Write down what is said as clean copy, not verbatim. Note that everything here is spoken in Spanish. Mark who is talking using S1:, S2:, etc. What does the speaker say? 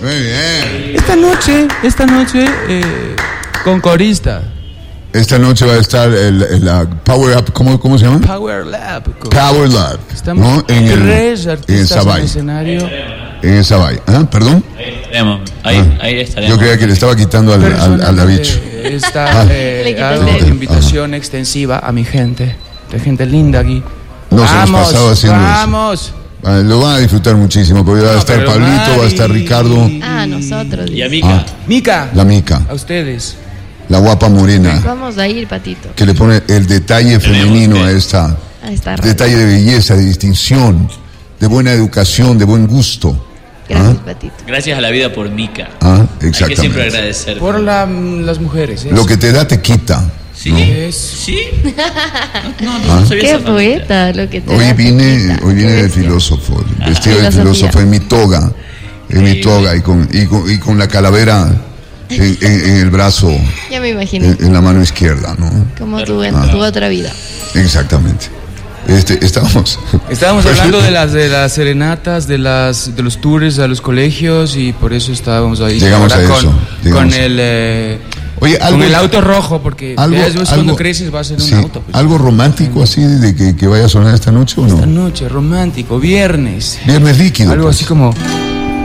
S1: Muy bien.
S2: Esta noche, con corista.
S1: Esta noche va a estar la Power Up, ¿cómo se llama?
S2: Power Lab.
S1: Power Lab.
S2: Estamos,
S1: ¿no?
S2: tres
S1: en
S2: artistas en el
S1: Sabay.
S2: escenario.
S1: En el Sabay. ¿Ah? ¿Perdón?
S3: Ahí estaremos.
S1: Yo creía que le estaba quitando al bicho.
S2: Está invitación extensiva a mi gente. De gente linda aquí.
S1: No se nos pasaba haciendo
S2: ¡Vamos!
S1: eso. Lo van a disfrutar muchísimo, porque va a estar Pablito, va a estar Ricardo.
S4: Nosotros.
S3: Y a Mica.
S2: Mica.
S1: La Mica.
S2: A ustedes.
S1: La guapa morena.
S4: Vamos a ir, Patito.
S1: Que le pone el detalle femenino a esta. Detalle de belleza, de distinción, de buena educación, de buen gusto.
S4: Gracias, Patito.
S3: Gracias a la vida por Mica.
S1: Exactamente.
S3: Hay que siempre agradecer.
S2: Por las mujeres.
S1: Lo que te da te quita.
S3: ¿Sí?
S1: ¿no?
S3: ¿Sí? No sabía
S4: Qué
S3: esa
S4: poeta, lo que te
S1: Hoy
S4: da,
S1: vine
S4: Patita.
S1: de filósofo, vestido de filósofo en mi toga, y con la calavera en el brazo,
S4: Ya me imaginé.
S1: en la mano izquierda, ¿no?
S4: Como tu otra vida.
S1: Exactamente. Estábamos
S2: hablando de las serenatas, de los tours a los colegios, y por eso estábamos ahí.
S1: Llegamos a eso.
S2: Con el con el auto rojo, porque cuando creces vas en un auto. Pues.
S1: ¿Algo romántico así de que vaya a sonar esta noche o no?
S2: Esta noche, romántico, viernes.
S1: Viernes líquido.
S2: Algo
S1: pues.
S2: así como...